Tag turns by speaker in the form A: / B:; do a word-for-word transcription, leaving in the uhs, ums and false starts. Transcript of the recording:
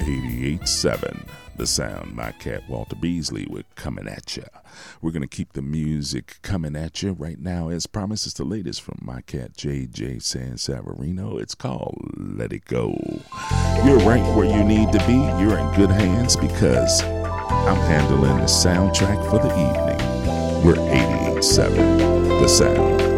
A: eighty-eight seven, The Sound. My cat Walter Beasley, we're coming at ya. We're going to keep the music coming at you right now. As promised, it's the latest from my cat J J Sansaverino. It's called Let It Go. You're right where you need to be. You're in good hands because I'm handling the soundtrack for the evening. We're eighty-eight seven, The Sound.